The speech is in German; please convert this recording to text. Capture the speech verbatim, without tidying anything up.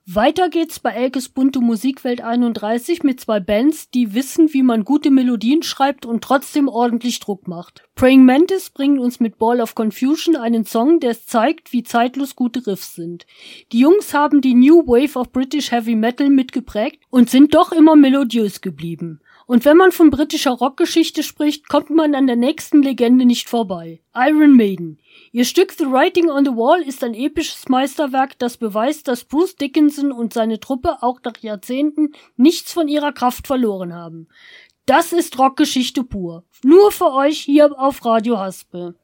Weiter geht's bei Elkes bunte Musikwelt einunddreißig mit zwei Bands, die wissen, wie man gute Melodien schreibt und trotzdem ordentlich Druck macht. Praying Mantis bringen uns mit Ball of Confusion einen Song, der es zeigt, wie zeitlos gute Riffs sind. Die Jungs haben die New Wave of British Heavy Metal mitgeprägt und sind doch immer melodiös geblieben. Und wenn man von britischer Rockgeschichte spricht, kommt man an der nächsten Legende nicht vorbei. Iron Maiden. Ihr Stück The Writing on the Wall ist ein episches Meisterwerk, das beweist, dass Bruce Dickinson und seine Truppe auch nach Jahrzehnten nichts von ihrer Kraft verloren haben. Das ist Rockgeschichte pur. Nur für euch hier auf Radio Haspe.